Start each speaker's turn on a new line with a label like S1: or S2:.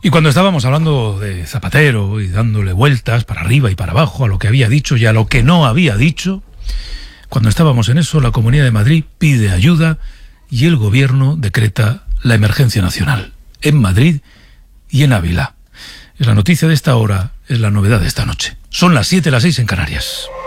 S1: Y cuando estábamos hablando de Zapatero y dándole vueltas para arriba y para abajo a lo que había dicho y a lo que no había dicho, cuando estábamos en eso, la Comunidad de Madrid pide ayuda y el gobierno decreta la emergencia nacional en Madrid y en Ávila. Es la noticia de esta hora, es la novedad de esta noche. Son las 7, las 6 en Canarias.